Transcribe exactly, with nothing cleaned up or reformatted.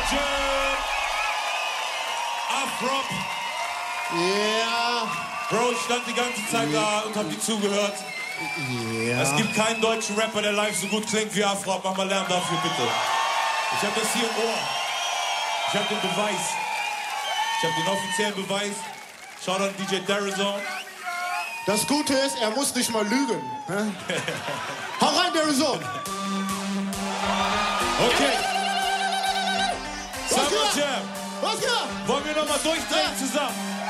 Jam. Afrop. Ja. Bro, ich stand die ganze Zeit da und hab dir zugehört. Ja. Es gibt keinen deutschen Rapper, der live so gut klingt wie Afrop. Mach mal Lärm dafür, bitte. Ich hab das hier im Ohr. Ich hab den Beweis. Ich hab den offiziellen Beweis. Schaut an D J Darizon. Das Gute ist, er muss nicht mal lügen. Hau rein, Darizon. Okay. Was Summer geht? Jam. Was geht? Wollen wir nochmal durchdrehen Ja. zusammen?